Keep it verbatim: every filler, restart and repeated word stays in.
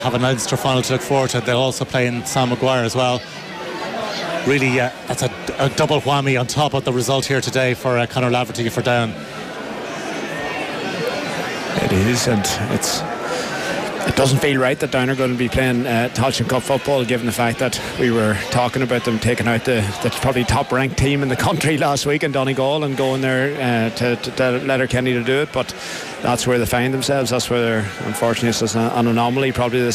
have an Ulster final to look forward to. They'll also play in Sam Maguire as well. Really, uh, that's a, a double whammy on top of the result here today for uh, Conor Laverty for Down. It is, and it's it doesn't feel right that Down are going to be playing uh, Tailteann Cup football, given the fact that we were talking about them taking out the, the probably top ranked team in the country last week in Donegal and going there uh, to, to, to Letterkenny to do it. But that's where they find themselves. That's where they're, unfortunately, it's an anomaly probably this